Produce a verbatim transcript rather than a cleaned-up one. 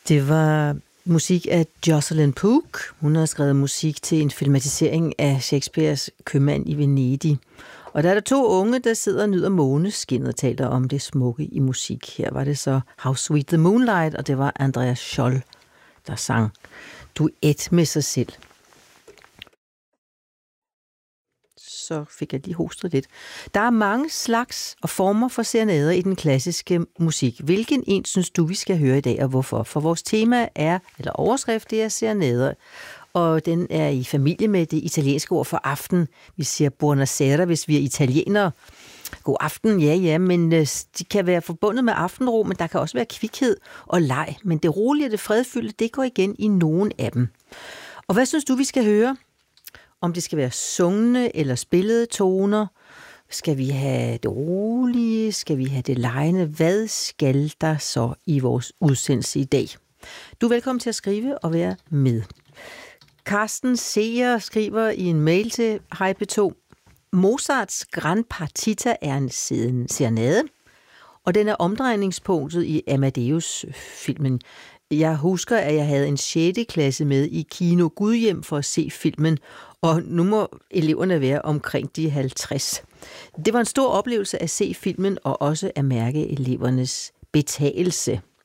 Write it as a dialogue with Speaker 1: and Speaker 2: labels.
Speaker 1: Det var musik af Jocelyn Pook. Hun har skrevet musik til en filmatisering af Shakespeares Købmand i Venedig. Og der er der to unge, der sidder og nyder måneskinnet og taler om det smukke i musik. Her var det så How Sweet the Moonlight, og det var Andreas Scholl, der sang duet med sig selv. Så fik jeg lige hostet lidt. Der er mange slags og former for serenader i den klassiske musik. Hvilken en synes du, vi skal høre i dag, og hvorfor? For vores tema er, eller overskrift, det er serenader, og den er i familie med det italienske ord for aften. Vi siger buonasera, hvis vi er italienere. God aften, ja, ja, men de kan være forbundet med aftenro, men der kan også være kvikhed og leg. Men det rolige og det fredfyldte, det går igen i nogen af dem. Og hvad synes du, vi skal høre? Om det skal være sungne eller spillede toner? Skal vi have det rolige? Skal vi have det legende? Hvad skal der så i vores udsendelse i dag? Du er velkommen til at skrive og være med. Carsten Seer skriver i en mail til Hej P to. Mozarts Gran Partita er en serenade, og den er omdrejningspunktet i Amadeus-filmen. Jeg husker, at jeg havde en sjette klasse med i Kino Gudhjem for at se filmen, og nu må eleverne være omkring de halvtreds. Det var en stor oplevelse at se filmen, og også at mærke elevernes betagelse.